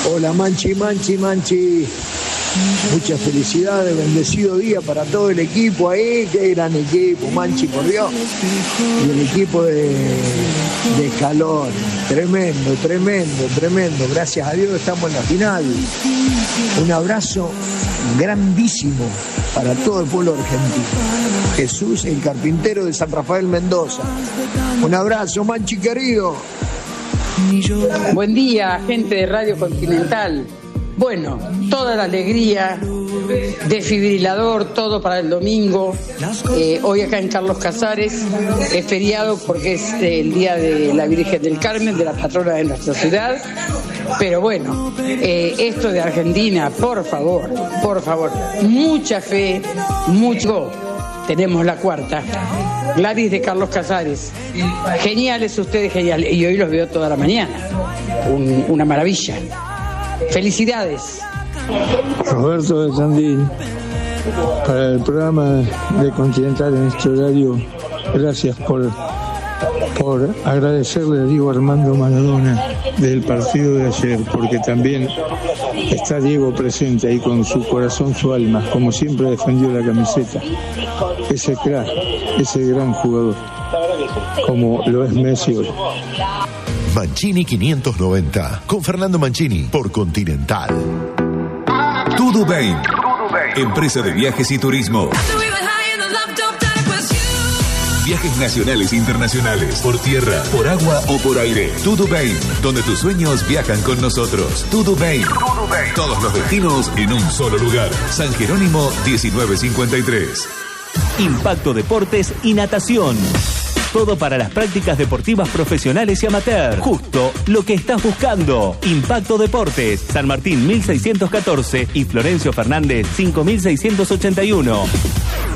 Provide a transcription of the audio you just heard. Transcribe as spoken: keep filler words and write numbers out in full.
Hola Manchi, Manchi, Manchi. Muchas felicidades, bendecido día para todo el equipo ahí, qué gran equipo, Manchi, por Dios. Y el equipo de, de Escalón, tremendo, tremendo, tremendo. Gracias a Dios estamos en la final. Un abrazo grandísimo para todo el pueblo argentino. Jesús, el carpintero de San Rafael, Mendoza. Un abrazo, Manchi querido. Buen día, gente de Radio Continental. Bueno, toda la alegría, desfibrilador, todo para el domingo. Eh, hoy acá en Carlos Casares es feriado porque es eh, el día de la Virgen del Carmen, de la patrona de nuestra ciudad. Pero bueno, eh, esto de Argentina, por favor, por favor, mucha fe, mucho. Tenemos la cuarta. Gladys de Carlos Casares. Geniales ustedes, geniales. Y hoy los veo toda la mañana. Un, una maravilla. Felicidades. Roberto de Tandil, para el programa de Continental en este horario, gracias por, por agradecerle a Diego Armando Maradona del partido de ayer, porque también está Diego presente ahí con su corazón, su alma, como siempre defendió la camiseta. Ese crack, ese gran jugador, como lo es Messi hoy. Mancini quinientos noventa, con Fernando Mancini, por Continental. Tudo Bem, empresa de viajes y turismo. Viajes nacionales e internacionales, por tierra, por agua o por aire. Tudo Bem, donde tus sueños viajan con nosotros. Tudo Bem, todos los destinos en un solo lugar. San Jerónimo diecinueve cincuenta y tres. Impacto Deportes y Natación. Todo para las prácticas deportivas profesionales y amateur. Justo lo que estás buscando. Impacto Deportes, San Martín mil seiscientos catorce y Florencio Fernández cinco mil seiscientos ochenta y uno.